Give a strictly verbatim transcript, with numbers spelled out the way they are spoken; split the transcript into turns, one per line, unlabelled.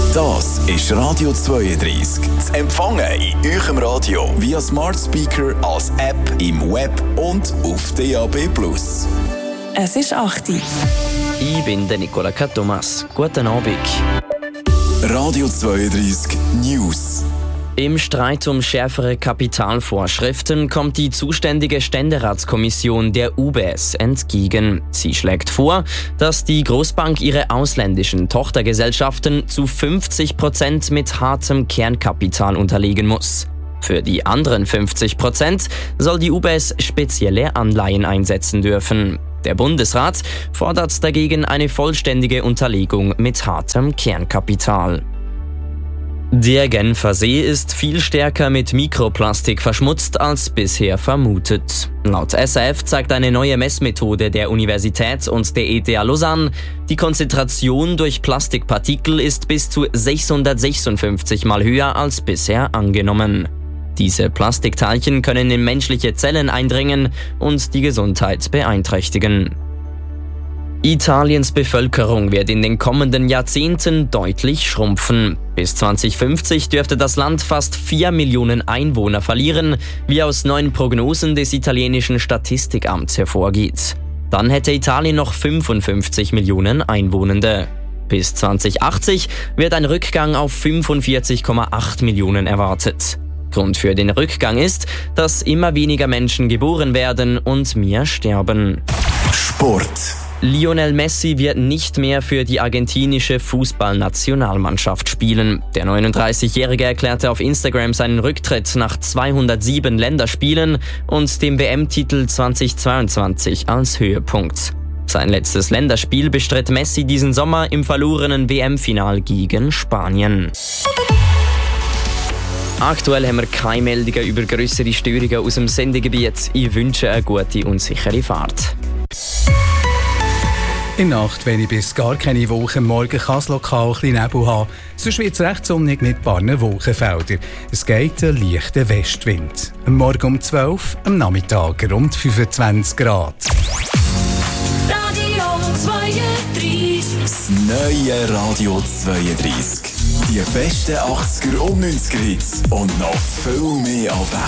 Das ist Radio zweiunddreißig. Zu empfangen in eurem Radio via Smart Speaker, als App, im Web und auf D A B plus.
Es ist acht Uhr.
Ich bin der Nicola Thomas. Guten Abend.
Radio zweiunddreißig News.
Im Streit um schärfere Kapitalvorschriften kommt die zuständige Ständeratskommission der U B S entgegen. Sie schlägt vor, dass die Großbank ihre ausländischen Tochtergesellschaften zu fünfzig Prozent mit hartem Kernkapital unterlegen muss. Für die anderen fünfzig Prozent soll die U B S spezielle Anleihen einsetzen dürfen. Der Bundesrat fordert dagegen eine vollständige Unterlegung mit hartem Kernkapital. Der Genfer See ist viel stärker mit Mikroplastik verschmutzt als bisher vermutet. Laut S A F zeigt eine neue Messmethode der Universität und der E T H Lausanne, die Konzentration durch Plastikpartikel ist bis zu sechshundertsechsundfünfzig Mal höher als bisher angenommen. Diese Plastikteilchen können in menschliche Zellen eindringen und die Gesundheit beeinträchtigen. Italiens Bevölkerung wird in den kommenden Jahrzehnten deutlich schrumpfen. Bis zwanzig fünfzig dürfte das Land fast vier Millionen Einwohner verlieren, wie aus neuen Prognosen des italienischen Statistikamts hervorgeht. Dann hätte Italien noch fünfundfünfzig Millionen Einwohnende. Bis zwanzig achtzig wird ein Rückgang auf fünfundvierzig Komma acht Millionen erwartet. Grund für den Rückgang ist, dass immer weniger Menschen geboren werden und mehr sterben.
Sport.
Lionel Messi wird nicht mehr für die argentinische Fußballnationalmannschaft spielen. Der neununddreißigjährige erklärte auf Instagram seinen Rücktritt nach zweihundertsieben Länderspielen und dem W M-Titel zweitausendzweiundzwanzig als Höhepunkt. Sein letztes Länderspiel bestritt Messi diesen Sommer im verlorenen W M-Final gegen Spanien. Aktuell haben wir keine Meldungen über grössere Störungen aus dem Sendegebiet. Ich wünsche eine gute und sichere Fahrt.
In Nacht wenig bis gar keine Wolken. Morgen kann es lokal ein bisschen Nebel haben. Sonst wird es recht sonnig mit ein paar Wolkenfeldern. Es geht ein leichter Westwind. Am Morgen um zwölf, am Nachmittag rund fünfundzwanzig Grad.
Radio zweiunddreißig.
Das neue Radio zweiunddreißig. Die besten achtziger und neunziger Hits und noch viel mehr Abwechslung.